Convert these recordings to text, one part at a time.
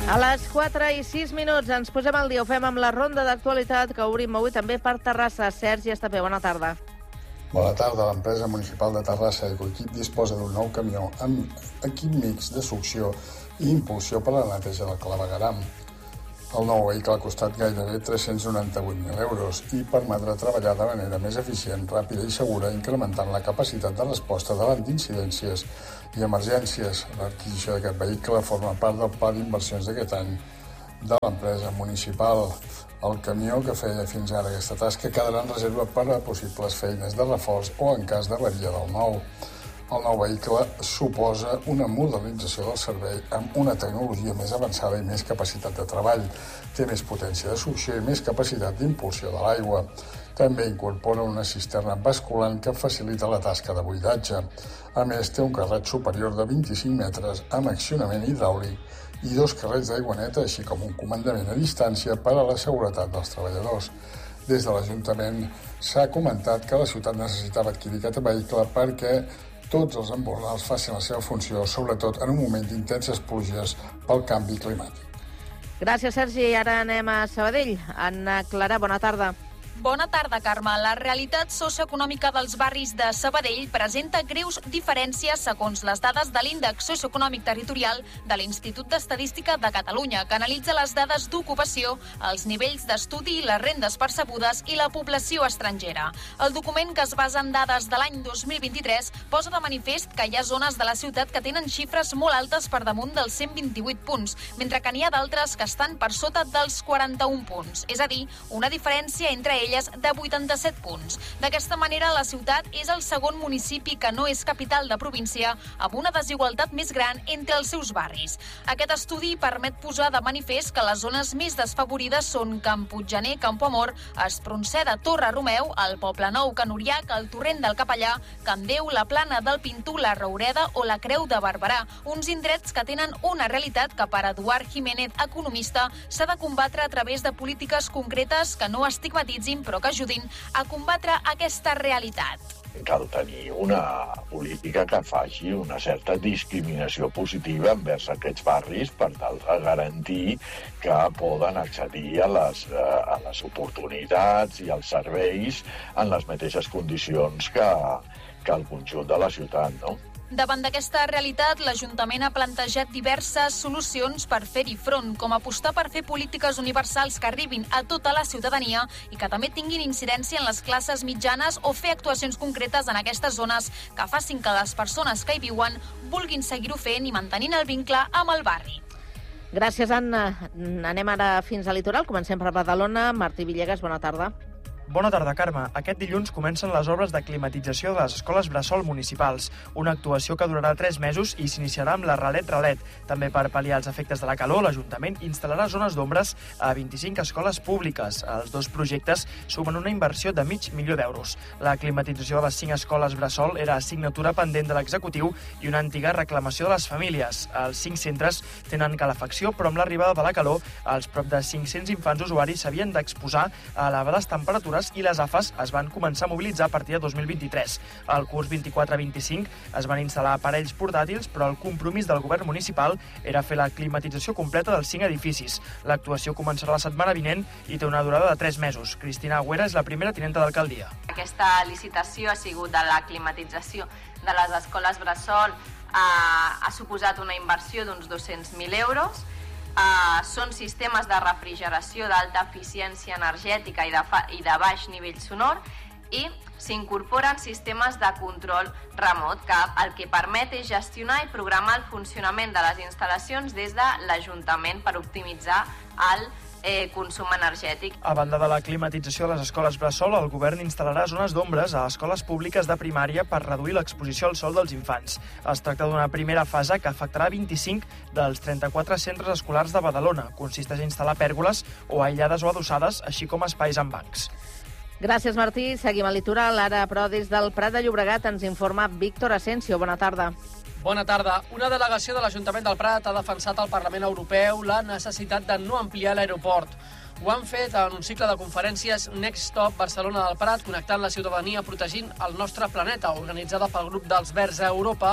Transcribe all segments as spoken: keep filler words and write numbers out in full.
A les quatre i sis minuts ens posem al dia. Ho fem amb la ronda d'actualitat que obrim avui també per Terrassa. Sergi Estapé, bona tarda. Bona tarda. L'empresa municipal de Terrassa, Ecoequip, disposa d'un nou camió amb equip mix de succió i impulsió per a la neteja del clavegueram. El nou vehicle ha costat gairebé tres-cents noranta-vuit mil euros i permetrà treballar de manera més eficient, ràpida i segura, incrementant la capacitat de resposta davant d'incidències i emergències. L'adquisició d'aquest vehicle forma part del pla d'inversions d'aquest any de l'empresa municipal. El camió que feia fins ara aquesta tasca quedarà en reserva per a possibles feines de reforç o en cas d'avaria del nou. El nou vehicle suposa una modernització del servei amb una tecnologia més avançada i més capacitat de treball. Té més potència de succió i més capacitat d'impulsió de l'aigua. També incorpora una cisterna basculant que facilita la tasca de buidatge. A més, té un carret superior de vint-i-cinc metres amb accionament hidràulic i dos carrets d'aigua neta, així com un comandament a distància per a la seguretat dels treballadors. Des de l'Ajuntament s'ha comentat que la ciutat necessitava adquirir aquest vehicle perquè tots els embornals facin la seva funció, sobretot en un moment d'intenses pluges pel canvi climàtic. Gràcies, Sergi. Ara anem a Sabadell. Anna Clara, bona tarda. Bona tarda, Carme. La realitat socioeconòmica dels barris de Sabadell presenta greus diferències segons les dades de l'Índex Socioeconòmic Territorial de l'Institut d'Estadística de Catalunya, que analitza les dades d'ocupació, els nivells d'estudi, les rendes percebudes i la població estrangera. El document, que es basa en dades de l'any dos mil vint-i-tres, posa de manifest que hi ha zones de la ciutat que tenen xifres molt altes per damunt dels cent vint-i-vuit punts, mentre que n'hi ha d'altres que estan per sota dels quaranta-un punts, és a dir, una diferència entre ells de vuitanta-set punts. D'aquesta manera, la ciutat és el segon municipi que no és capital de província amb una desigualtat més gran entre els seus barris. Aquest estudi permet posar de manifest que les zones més desfavorides són Can Puiggener, Campo Amor, Espronceda, Torre Romeu, el Poblenou, Can Uriac, el Torrent del Capellà, Can Déu, la Plana del Pintú, la Roureda o la Creu de Barberà, uns indrets que tenen una realitat que per Eduard Jiménez, economista, s'ha de combatre a través de polítiques concretes que no estigmatitzin però que ajudin a combatre aquesta realitat. Cal tenir una política que faci una certa discriminació positiva envers aquests barris per tal de garantir que poden accedir a les, a les oportunitats i als serveis en les mateixes condicions que, que el conjunt de la ciutat, no? Davant d'aquesta realitat, l'Ajuntament ha plantejat diverses solucions per fer-hi front, com apostar per fer polítiques universals que arribin a tota la ciutadania i que també tinguin incidència en les classes mitjanes o fer actuacions concretes en aquestes zones que facin que les persones que hi viuen vulguin seguir-ho fent i mantenint el vincle amb el barri. Gràcies, Anna. Anem ara fins al litoral. Comencem per Badalona. Martí Villegas, bona tarda. Bona tarda, Carme. Aquest dilluns comencen les obres de climatització de les escoles bressol municipals, una actuació que durarà tres mesos i s'iniciarà amb la Ralet-Ralet. També per pal·liar els efectes de la calor, l'Ajuntament instal·larà zones d'ombres a vint-i-cinc escoles públiques. Els dos projectes sumen una inversió de mig milió d'euros. La climatització de les cinc escoles bressol era assignatura pendent de l'executiu i una antiga reclamació de les famílies. Els cinc centres tenen calefacció, però amb l'arribada de la calor, els prop de cinc-cents infants usuaris s'havien d'exposar a elevades temperatures i les A F As es van començar a mobilitzar a partir de dos mil vint-i-tres. Al curs vint-i-quatre vint-i-cinc es van instal·lar aparells portàtils, però el compromís del govern municipal era fer la climatització completa dels cinc edificis. L'actuació començarà la setmana vinent i té una durada de tres mesos. Cristina Agüera és la primera tinenta d'alcaldia. Aquesta licitació ha sigut de la climatització de les escoles bressol, ha, ha suposat una inversió d'uns dos-cents mil euros. Uh, són sistemes de refrigeració d'alta eficiència energètica i de, fa, i de baix nivell sonor i s'incorporen sistemes de control remot que el que permet és gestionar i programar el funcionament de les instal·lacions des de l'Ajuntament per optimitzar el Eh, consum energètic. A banda de la climatització de les escoles bressol, el govern instal·larà zones d'ombres a escoles públiques de primària per reduir l'exposició al sol dels infants. Es tracta d'una primera fase que afectarà vint-i-cinc dels trenta-quatre centres escolars de Badalona. Consisteix a instal·lar pèrgoles o aïllades o adossades, així com espais amb bancs. Gràcies, Martí. Seguim al litoral. Ara, però, des del Prat de Llobregat ens informa Víctor Asensio. Bona tarda. Bona tarda. Una delegació de l'Ajuntament del Prat ha defensat al Parlament Europeu la necessitat de no ampliar l'aeroport. Ho han fet en un cicle de conferències Next Stop Barcelona del Prat, connectant la ciutadania protegint el nostre planeta, organitzada pel grup dels Verds a Europa,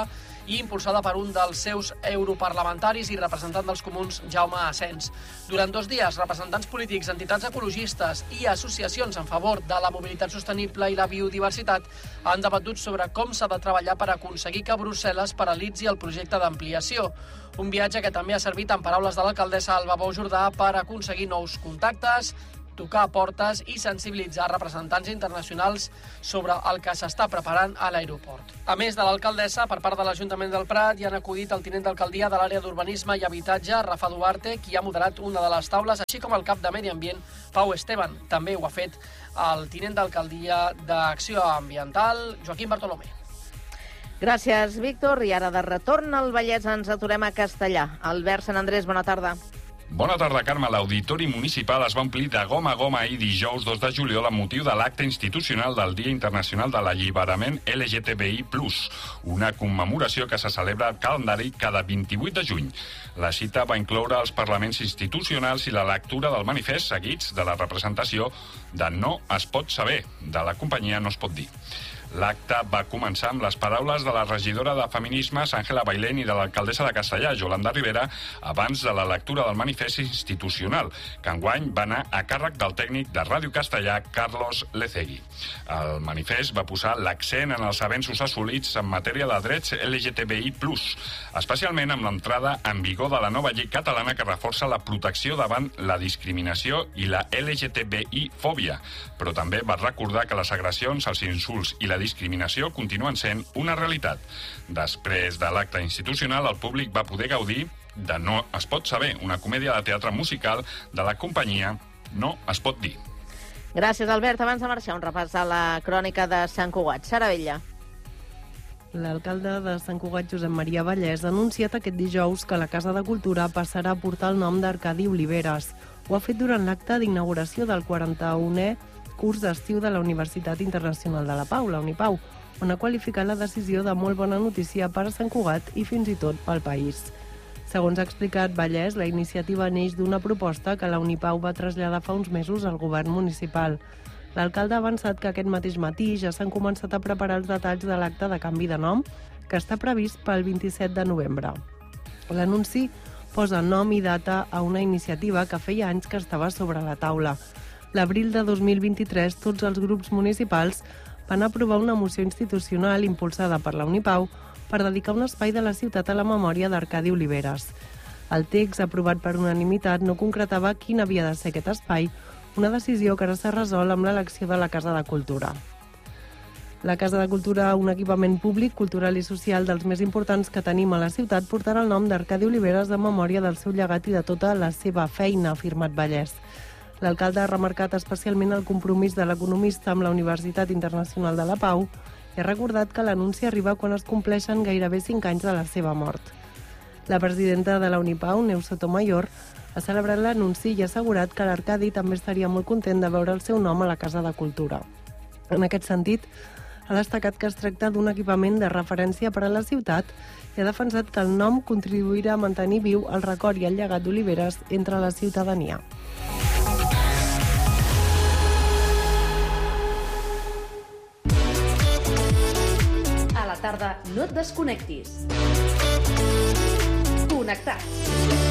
i impulsada per un dels seus europarlamentaris i representant dels comuns, Jaume Asens. Durant dos dies, representants polítics, entitats ecologistes i associacions en favor de la mobilitat sostenible i la biodiversitat han debatut sobre com s'ha de treballar per aconseguir que Brussel·les paralitzi el projecte d'ampliació. Un viatge que també ha servit, en paraules de l'alcaldessa Alba Bou Jordà, per aconseguir nous contactes, tocar portes i sensibilitzar representants internacionals sobre el que s'està preparant a l'aeroport. A més de l'alcaldessa, per part de l'Ajuntament del Prat, hi han acudit el tinent d'alcaldia de l'àrea d'urbanisme i habitatge, Rafa Duarte, qui ha moderat una de les taules, així com el cap de Medi Ambient, Pau Esteban. També ho ha fet el tinent d'alcaldia d'Acció Ambiental, Joaquim Bartolomé. Gràcies, Víctor. I ara de retorn al Vallès ens aturem a Castellà. Albert Sant Andrés, bona tarda. Bona tarda, Carme. L'Auditori Municipal es va omplir de gom a gom ahir dijous dos de juliol amb motiu de l'acte institucional del Dia Internacional de l'Alliberament L G T B I plus, una commemoració que se celebra al calendari cada vint-i-vuit de juny. La cita va incloure els parlaments institucionals i la lectura del manifest seguits de la representació de No es pot saber, de la companyia No es pot dir. L'acte va començar amb les paraules de la regidora de Feminismes, Àngela Bailén, i de l'alcaldessa de Castellà, Yolanda Rivera, abans de la lectura del manifest institucional, que enguany va anar a càrrec del tècnic de Ràdio Castellà, Carlos Lecegui. El manifest va posar l'accent en els avenços assolits en matèria de drets L G T B I plus, especialment amb l'entrada en vigor de la nova llei catalana que reforça la protecció davant la discriminació i la L G T B I fòbia, però també va recordar que les agressions, els insults i la discriminació continuen sent una realitat. Després de l'acte institucional, el públic va poder gaudir de No es pot saber, una comèdia de teatre musical de la companyia No es pot dir. Gràcies, Albert. Abans de marxar, un repàs a la crònica de Sant Cugat. Sara Vella. L'alcalde de Sant Cugat, Josep Maria Vallès, ha anunciat aquest dijous que la Casa de Cultura passarà a portar el nom d'Arcadi Oliveres. Ho ha fet durant l'acte d'inauguració del quaranta-unè curs d'estiu de la Universitat Internacional de la Pau, la Unipau, on ha qualificat la decisió de molt bona notícia per a Sant Cugat i fins i tot pel país. Segons ha explicat Vallès, la iniciativa neix d'una proposta que la Unipau va traslladar fa uns mesos al govern municipal. L'alcalde ha avançat que aquest mateix matí ja s'han començat a preparar els detalls de l'acte de canvi de nom, que està previst pel vint-i-set de novembre. L'anunci posa nom i data a una iniciativa que feia anys que estava sobre la taula. L'abril de dos mil vint-i-tres, tots els grups municipals van aprovar una moció institucional impulsada per la Unipau per dedicar un espai de la ciutat a la memòria d'Arcadi Oliveres. El text, aprovat per unanimitat, no concretava quin havia de ser aquest espai, una decisió que ara s'ha resolt amb l'elecció de la Casa de Cultura. La Casa de Cultura, un equipament públic, cultural i social dels més importants que tenim a la ciutat, portarà el nom d'Arcadi Oliveres en memòria del seu llegat i de tota la seva feina, ha afirmat Vallès. L'alcalde ha remarcat especialment el compromís de l'economista amb la Universitat Internacional de la Pau i ha recordat que l'anunci arriba quan es compleixen gairebé cinc anys de la seva mort. La presidenta de la Unipau, Neus Sotomayor, ha celebrat l'anunci i ha assegurat que l'Arcadi també estaria molt content de veure el seu nom a la Casa de Cultura. En aquest sentit, ha destacat que es tracta d'un equipament de referència per a la ciutat i ha defensat que el nom contribuirà a mantenir viu el record i el llegat d'Oliveres entre la ciutadania. A la tarda no et desconnectis. Connectats.